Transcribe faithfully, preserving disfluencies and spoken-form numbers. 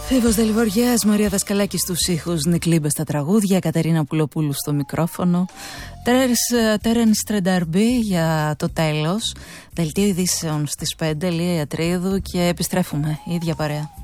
Φίβος Δελιβοριάς, Μαρία Δασκαλάκη στους ήχους, Νικλίμπε στα τραγούδια, Κατερίνα Πουλοπούλου στο μικρόφωνο, Τέρενς Τρενταρμπή για το τέλος, δελτίο ειδήσεων στις πέντε, Λία Ιατρίδου, και επιστρέφουμε, η ίδια παρέα.